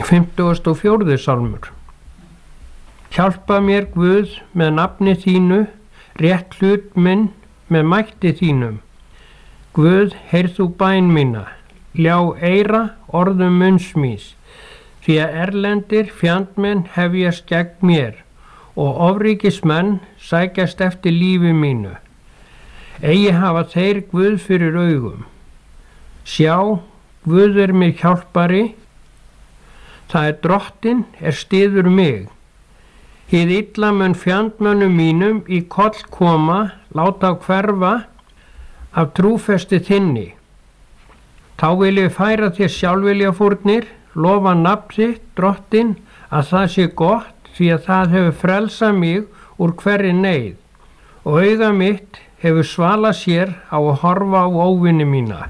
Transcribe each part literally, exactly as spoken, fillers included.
fimmtugasti og fjórði sálmur. Hjálpa mér Guð með nafni þínu, rétt hlut minn með mætti þínum. Guð, heyrð þú bæn mína, ljá eyra orðum munns míns, því að erlendir fjandmenn hefjast gegn mér og ofríkismenn sækjast eftir lífi mínu. Eigi hafa þeir Guð fyrir augum. Sjá, Guð er mér hjálpari, það er Drottinn er styður mig. Hið illa mun fjandmönnum mínum í koll koma, láta á hverfa af trúfesti þinni. Þá vil ég færa þér sjálfviljafórnir, lofa nafn þitt, Drottinn, að það sé gott, því að það hefur frelsað mig úr hverri neyð, og auga mitt hefur svalað sér á að horfa á óvini mína.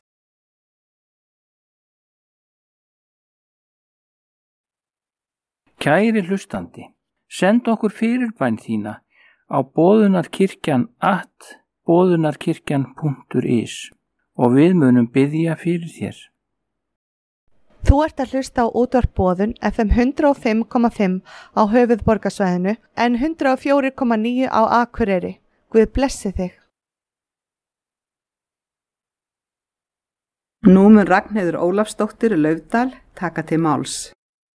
Kæri hlustandi, send okkur fyrirbæn þína á boðunarkirkjan at boðunarkirkjan punktur is og við munum biðja fyrir þér. Þú ert að hlusta á útvarp Boðun F M hundrað og fimm komma fimm á höfuðborgarsvæðinu en hundrað og fjögur komma níu á Akureyri. Guð blessi þig. Nú mun Ragnheiður Ólafsdóttir Laufdal taka til máls.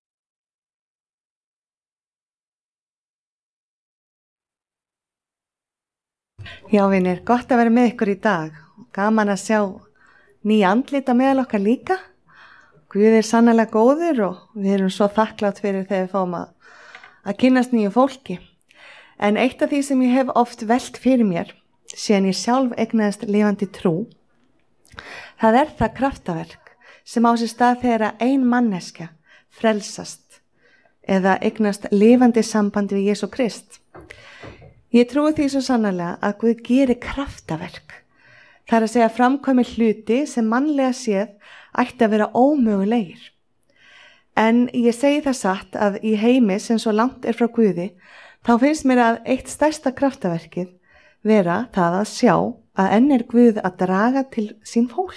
Já, vinir, gott að vera með ykkur í dag. Gaman að sjá nýja andlit á meðal okkar líka. Guð er sannarlega góður og við erum svo þakklátt fyrir þegar við fáum að, að kynnast nýju fólki. En eitt af því sem ég hef oft velt fyrir mér, síðan ég sjálf eignaðist lifandi trú, það er það kraftaverk sem á sér stað þegar ein manneskja frelsast eða eignast lifandi samband við Jesú Krist. Ég trúi því svo sannarlega að Guð gerir kraftaverk. Það er að segja framkvæmi hluti sem mannlega séð ætti að vera ómögulegir. En ég segi það satt að í heimi sem svo langt er frá Guði, þá finnst mér að eitt stærsta kraftaverkið vera það að sjá að enn er Guð að draga til sín fólk.